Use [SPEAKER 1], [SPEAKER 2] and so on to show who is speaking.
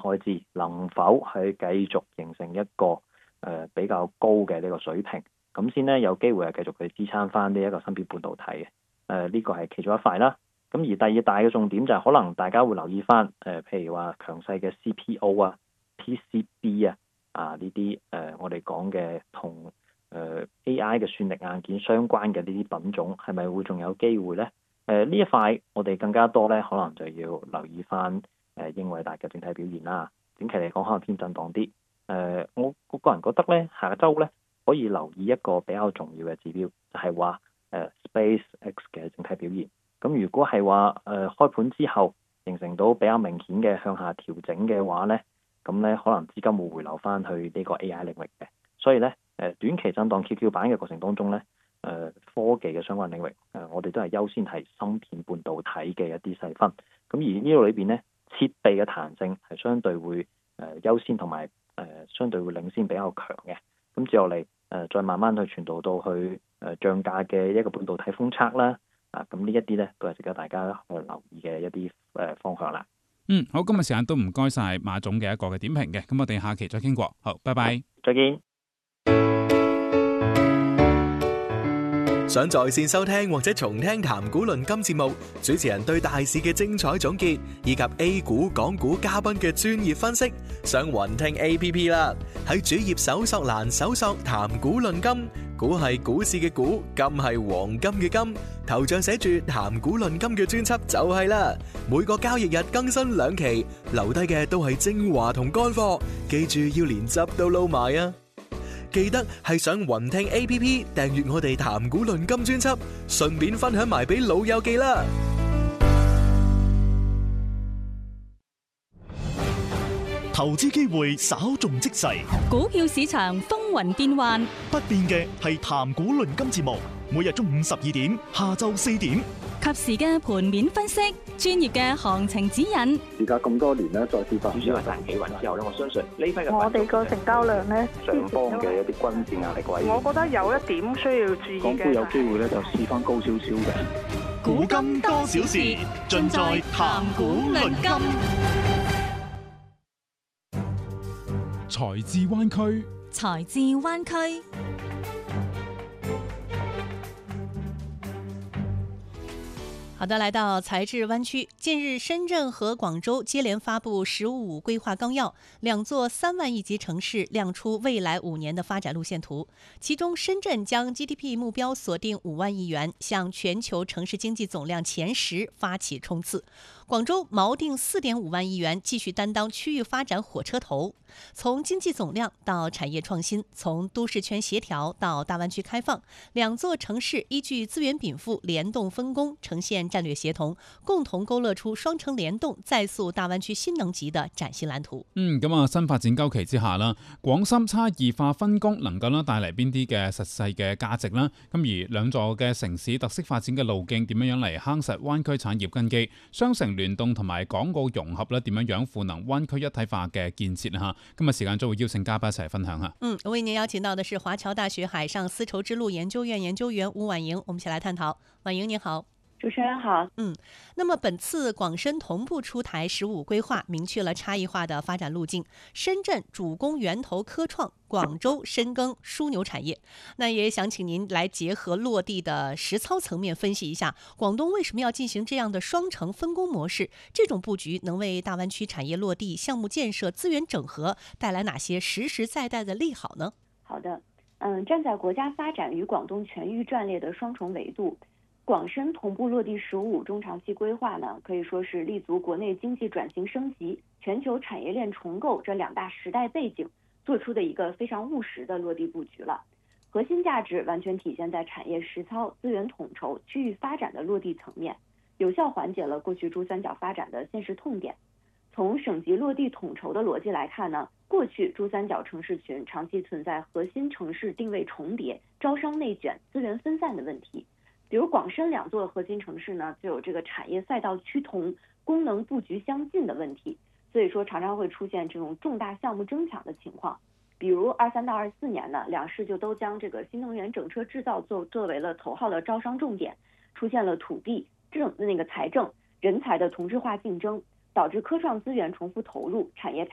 [SPEAKER 1] 開支能否係繼續形成一個比較高嘅呢個水平，咁先呢有機會係繼續去支撐翻呢一個芯片半導體嘅。呢個係其中一塊啦。咁而第二大嘅重點就係可能大家會留意翻譬如話強勢嘅 CPO 啊、PCB 啊呢啲我哋講嘅同AI 嘅算力硬件相關嘅呢啲品種，係咪會仲有機會呢？呢一塊我哋更加多咧，可能就要留意翻英偉達嘅整體表現啦。整體嚟講可能偏震盪啲。我個人覺得咧，下周咧可以留意一個比較重要嘅指標，就係話SpaceX 嘅整體表現。咁如果係話開盤之後形成到比較明顯嘅向下調整嘅話咧，咁咧可能資金會回流翻去呢個 AI 領域嘅。所以咧短期震盪蹺板嘅過程當中咧，科技嘅相關領域我哋都係優先係芯片半導體嘅一啲細分。咁而呢度裏邊咧，設備嘅彈性係相對會優先同埋相對會領先比較強嘅。咁接落嚟再慢慢去傳導到去漲價嘅一個半導體封測啦。咁呢一啲咧都係值得大家去留意嘅一啲方向啦。
[SPEAKER 2] 好，今日時間都唔該晒馬總嘅一個嘅點評嘅，咁我哋下期再傾過。好，拜拜，
[SPEAKER 1] 再見。
[SPEAKER 3] 想在線收聽或者重聽談股論金節目，主持人對大市嘅精彩總結，以及 A 股、港股嘉賓嘅專業分析，上雲聽 APP 啦。喺主頁搜索欄搜索談股論金，股係股市嘅股，金係黃金嘅金，頭像寫住談股論金嘅專輯就係啦。每個交易日更新2期，留低嘅都係精華同乾貨，記住要連汁都撈埋啊！記得係上雲聽 APP 訂閱我哋談股論金專輯，順便分享埋俾老友記啦。
[SPEAKER 4] 投資機會稍縱即逝，
[SPEAKER 5] 股票市場風雲變幻，
[SPEAKER 4] 不變嘅係談股論金節目，每日中午12點，下晝4點，
[SPEAKER 5] 及時嘅盤面分析，專業嘅行情指引。
[SPEAKER 6] 而家咁多年咧，再次發展
[SPEAKER 1] 主要係大企穩之後咧，我相信呢批嘅
[SPEAKER 7] 我哋個成交量咧，
[SPEAKER 1] 上方嘅一啲均線壓力位，
[SPEAKER 7] 我覺得有一點需要注意嘅。
[SPEAKER 6] 港股有機會咧就試翻高少少嘅。
[SPEAKER 4] 古今多少事，盡在談股論金。
[SPEAKER 2] 財智灣區，
[SPEAKER 5] 財智灣區。好的，來到財智灣區。近日，深圳和廣州接連發布“十五五”規劃綱要，兩座3萬億級城市亮出未來5年的發展路線圖。其中，深圳將 GDP 目標鎖定5萬億元，向全球城市經濟總量前10發起衝刺。廣州錨定4.5萬億元，繼續擔當區域發展火車頭。從經濟總量到產業創新，從都市圈協調到大灣區開放，兩座城市依據資源稟賦聯動分工，呈現戰略協同，共同勾勒出雙城聯動、再塑大灣區新能級的嶄新藍圖。
[SPEAKER 2] 新發展週期之下啦，廣深差異化分工能夠帶嚟邊啲嘅實際嘅價值啦？咁而兩座嘅城市特色發展嘅路徑點樣嚟夯實灣區產業根基？雙城聯動同埋港澳融合咧，點樣賦能灣區一體化嘅建設啊？今日時間就會邀請嘉賓一齊分享下。
[SPEAKER 5] 為您邀請到的是華僑大學海上絲綢之路研究院研究員吳婉瑩，我們一起來探討。婉瑩您好。
[SPEAKER 8] 主持人好。
[SPEAKER 5] 那麼本次廣深同步出台15規劃，明確了差異化的發展路徑。深圳主攻源頭科創，廣州深耕樞紐產業。那也想請您來結合落地的實操層面分析一下，廣東為什麼要進行這樣的雙城分工模式？這種佈局能為大灣區產業落地、項目建設、資源整合帶來哪些實實在在的利好呢？
[SPEAKER 8] 好的，站在國家發展與廣東全域戰略的雙重維度，廣深同步落地15中長期規劃呢，可以說是立足國內經濟轉型升級、全球產業鏈重構這兩大時代背景，做出的一個非常務實的落地佈局了。核心價值完全體現在產業實操、資源統籌、區域發展的落地層面，有效緩解了過去珠三角發展的現實痛點。從省級落地統籌的邏輯來看呢，過去珠三角城市群長期存在核心城市定位重疊、招商內卷、資源分散的問題。比如廣深兩座核心城市呢，就有這個產業賽道趨同、功能布局相近的問題，所以說常常會出現這種重大項目爭搶的情況。比如23到24年呢，兩市就都將這個新能源整車製造作為了頭號的招商重點，出現了土地、財政、人才的同質化競爭，導致科創資源重複投入，產業